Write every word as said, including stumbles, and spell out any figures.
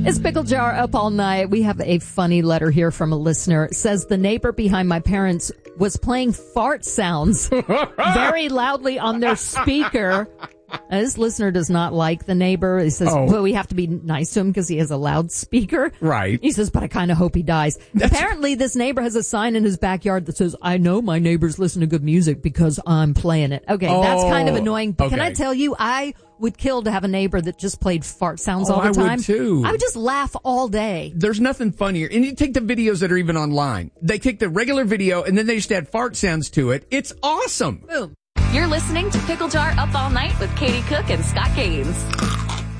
It's Pickle Jar up all night. We have a funny letter here from a listener. It says the neighbor behind my parents was playing fart sounds very loudly on their speaker. Now, this listener does not like the neighbor. He says, oh. well, we have to be nice to him because he has a loudspeaker. Right. He says, but I kind of hope he dies. That's... Apparently, this neighbor has a sign in his backyard that says, I know my neighbors listen to good music because I'm playing it. Okay, oh, that's kind of annoying. But okay. Can I tell you, I would kill to have a neighbor that just played fart sounds oh, all the time. I would too. I would just laugh all day. There's nothing funnier. And you take the videos that are even online. They take the regular video and then they just add fart sounds to it. It's awesome. Boom. You're listening to Pickle Jar Up All Night with Katie Cook and Scott Gaines.